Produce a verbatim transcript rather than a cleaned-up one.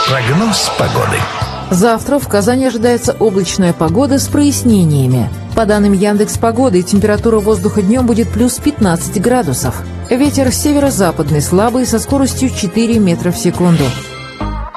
Прогноз погоды. Завтра в Казани ожидается облачная погода с прояснениями. По данным Яндекс.Погоды, температура воздуха днем будет плюс пятнадцать градусов. Ветер северо-западный слабый со скоростью четыре метра в секунду.